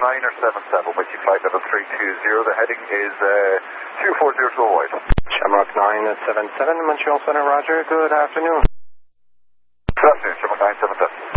9 or 77, which is flight level 320. The heading is 240 to avoid. Shamrock 977, Montreal Center, roger. Good afternoon. Good afternoon, Shamrock 977.